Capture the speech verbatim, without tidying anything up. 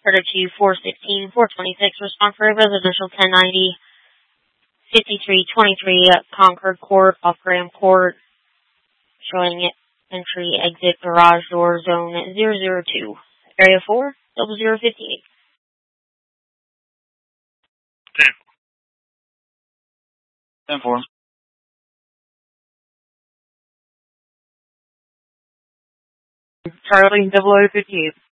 Order to four sixteen, four twenty-six, respond for a residential ten ninety, fifty-three twenty-three Concord Court, off Graham Court, showing it entry, exit, garage door, zone zero zero two, area four, double zero fifty-eight. ten. ten four. Charlie, double zero fifty-eight.